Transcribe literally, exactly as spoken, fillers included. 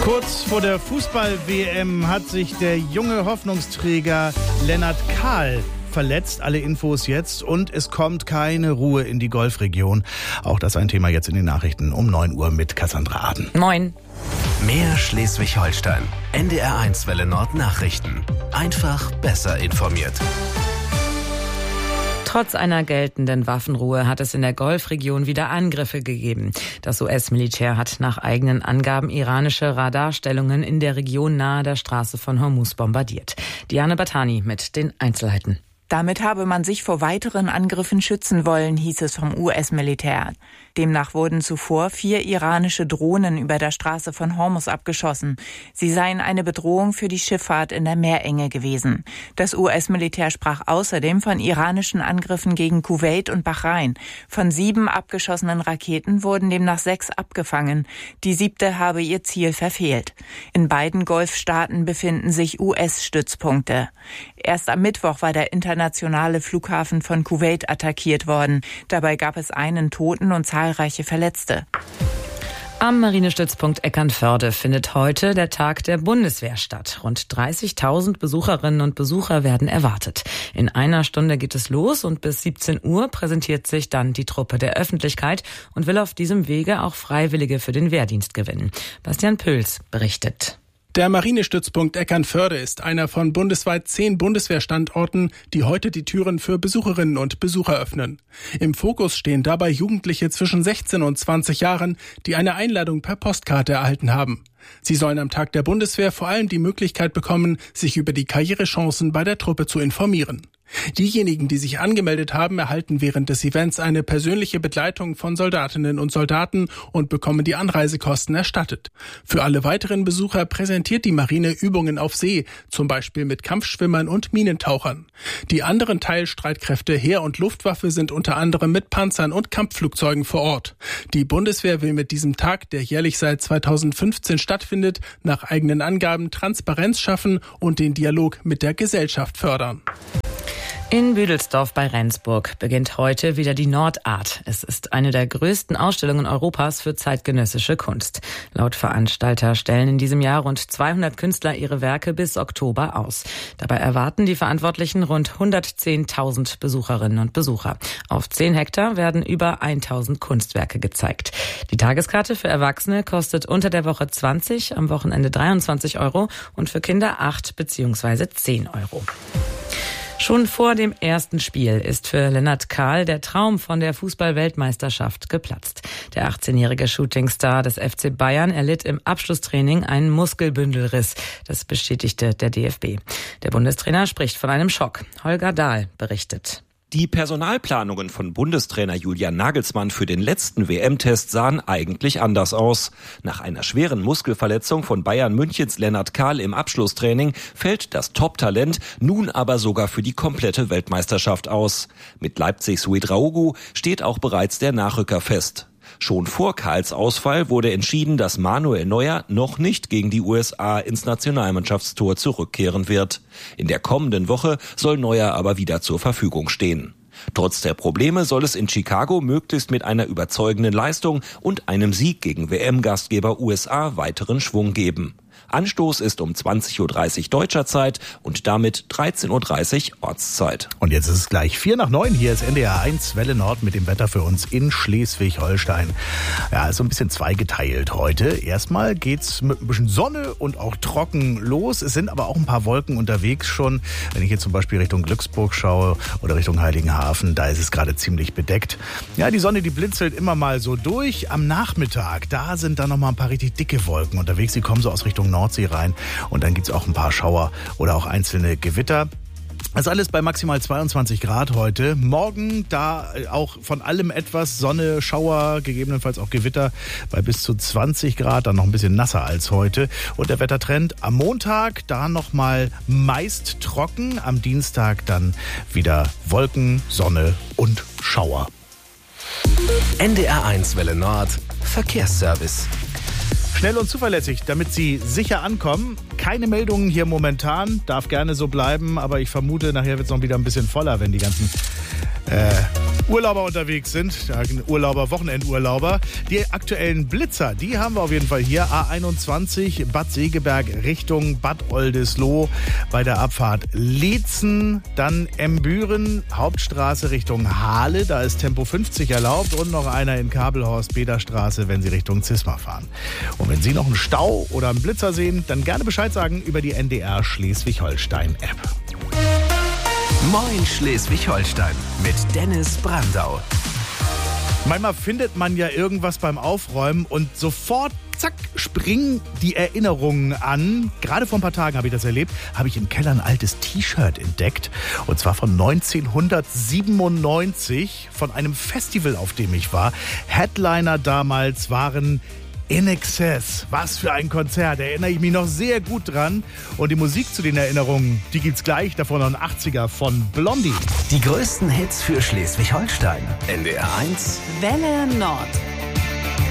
Kurz vor der Fußball-W M hat sich der junge Hoffnungsträger Lennart Kahl verletzt. Alle Infos jetzt und es kommt keine Ruhe in die Golfregion. Auch das ein Thema jetzt in den Nachrichten um neun Uhr mit Cassandra Aden. Moin. Mehr Schleswig-Holstein. N D R eins Welle Nord Nachrichten. Einfach besser informiert. Trotz einer geltenden Waffenruhe hat es in der Golfregion wieder Angriffe gegeben. Das U S-Militär hat nach eigenen Angaben iranische Radarstellungen in der Region nahe der Straße von Hormuz bombardiert. Diane Batani mit den Einzelheiten. Damit habe man sich vor weiteren Angriffen schützen wollen, hieß es vom U S-Militär. Demnach wurden zuvor vier iranische Drohnen über der Straße von Hormuz abgeschossen. Sie seien eine Bedrohung für die Schifffahrt in der Meerenge gewesen. Das U S-Militär sprach außerdem von iranischen Angriffen gegen Kuwait und Bahrain. Von sieben abgeschossenen Raketen wurden demnach sechs abgefangen. Die siebte habe ihr Ziel verfehlt. In beiden Golfstaaten befinden sich U S-Stützpunkte. Erst am Mittwoch war der internationale Flughafen von Kuwait attackiert worden. Dabei gab es einen Toten und zahlreiche Verletzte. Am Marinestützpunkt Eckernförde findet heute der Tag der Bundeswehr statt. Rund dreißigtausend Besucherinnen und Besucher werden erwartet. In einer Stunde geht es los und bis siebzehn Uhr präsentiert sich dann die Truppe der Öffentlichkeit und will auf diesem Wege auch Freiwillige für den Wehrdienst gewinnen. Bastian Püls berichtet. Der Marinestützpunkt Eckernförde ist einer von bundesweit zehn Bundeswehrstandorten, die heute die Türen für Besucherinnen und Besucher öffnen. Im Fokus stehen dabei Jugendliche zwischen sechzehn und zwanzig Jahren, die eine Einladung per Postkarte erhalten haben. Sie sollen am Tag der Bundeswehr vor allem die Möglichkeit bekommen, sich über die Karrierechancen bei der Truppe zu informieren. Diejenigen, die sich angemeldet haben, erhalten während des Events eine persönliche Begleitung von Soldatinnen und Soldaten und bekommen die Anreisekosten erstattet. Für alle weiteren Besucher präsentiert die Marine Übungen auf See, zum Beispiel mit Kampfschwimmern und Minentauchern. Die anderen Teilstreitkräfte Heer und Luftwaffe sind unter anderem mit Panzern und Kampfflugzeugen vor Ort. Die Bundeswehr will mit diesem Tag, der jährlich seit zweitausendfünfzehn stattfindet, nach eigenen Angaben Transparenz schaffen und den Dialog mit der Gesellschaft fördern. In Büdelsdorf bei Rendsburg beginnt heute wieder die Nordart. Es ist eine der größten Ausstellungen Europas für zeitgenössische Kunst. Laut Veranstalter stellen in diesem Jahr rund zweihundert Künstler ihre Werke bis Oktober aus. Dabei erwarten die Verantwortlichen rund hundertzehntausend Besucherinnen und Besucher. Auf zehn Hektar werden über tausend Kunstwerke gezeigt. Die Tageskarte für Erwachsene kostet unter der Woche zwanzig, am Wochenende dreiundzwanzig Euro und für Kinder acht bzw. zehn Euro. Schon vor dem ersten Spiel ist für Lennart Kahl der Traum von der Fußball-Weltmeisterschaft geplatzt. Der achtzehnjährige Shootingstar des F C Bayern erlitt im Abschlusstraining einen Muskelbündelriss. Das bestätigte der D F B. Der Bundestrainer spricht von einem Schock. Holger Dahl berichtet. Die Personalplanungen von Bundestrainer Julian Nagelsmann für den letzten W M-Test sahen eigentlich anders aus. Nach einer schweren Muskelverletzung von Bayern Münchens Lennart Kahl im Abschlusstraining fällt das Top-Talent nun aber sogar für die komplette Weltmeisterschaft aus. Mit Leipzigs Ouedraogo steht auch bereits der Nachrücker fest. Schon vor Kahls Ausfall wurde entschieden, dass Manuel Neuer noch nicht gegen die U S A ins Nationalmannschaftstor zurückkehren wird. In der kommenden Woche soll Neuer aber wieder zur Verfügung stehen. Trotz der Probleme soll es in Chicago möglichst mit einer überzeugenden Leistung und einem Sieg gegen W M-Gastgeber U S A weiteren Schwung geben. Anstoß ist um zwanzig Uhr dreißig deutscher Zeit und damit dreizehn Uhr dreißig Ortszeit. Und jetzt ist es gleich vier nach neun. Hier ist N D R eins Welle Nord mit dem Wetter für uns in Schleswig-Holstein. Ja, ist so ein bisschen zweigeteilt heute. Erstmal geht's mit ein bisschen Sonne und auch trocken los. Es sind aber auch ein paar Wolken unterwegs schon. Wenn ich jetzt zum Beispiel Richtung Glücksburg schaue oder Richtung Heiligenhafen, da ist es gerade ziemlich bedeckt. Ja, die Sonne, die blinzelt immer mal so durch. Am Nachmittag, da sind dann noch mal ein paar richtig dicke Wolken unterwegs. Die kommen so aus Richtung Nordsee rein und dann gibt's auch ein paar Schauer oder auch einzelne Gewitter. Das alles bei maximal zweiundzwanzig Grad heute. Morgen da auch von allem etwas Sonne, Schauer, gegebenenfalls auch Gewitter bei bis zu zwanzig Grad, dann noch ein bisschen nasser als heute. Und der Wettertrend am Montag da nochmal meist trocken, am Dienstag dann wieder Wolken, Sonne und Schauer. N D R eins Welle Nord Verkehrsservice. Schnell und zuverlässig, damit Sie sicher ankommen. Keine Meldungen hier momentan, darf gerne so bleiben, aber ich vermute, nachher wird es noch wieder ein bisschen voller, wenn die ganzen äh, Urlauber unterwegs sind, Urlauber, Wochenendurlauber. Die aktuellen Blitzer, die haben wir auf jeden Fall hier. A einundzwanzig, Bad Segeberg Richtung Bad Oldesloe bei der Abfahrt Leetzen. Dann Embüren, Hauptstraße Richtung Hahle, da ist Tempo fünfzig erlaubt. Und noch einer in Kabelhorst, Bederstraße, wenn Sie Richtung Zisma fahren. Und wenn Sie noch einen Stau oder einen Blitzer sehen, dann gerne Bescheid sagen über die N D R Schleswig-Holstein-App. Moin Schleswig-Holstein mit Dennis Brandau. Manchmal findet man ja irgendwas beim Aufräumen und sofort, zack, springen die Erinnerungen an. Gerade vor ein paar Tagen habe ich das erlebt, habe ich im Keller ein altes T-Shirt entdeckt. Und zwar von neunzehnhundertsiebenundneunzig, von einem Festival, auf dem ich war. Headliner damals waren In Excess. Was für ein Konzert, da erinnere ich mich noch sehr gut dran. Und die Musik zu den Erinnerungen, die gibt's gleich, davon noch ein achtziger von Blondie. Die größten Hits für Schleswig-Holstein. N D R eins Welle Nord.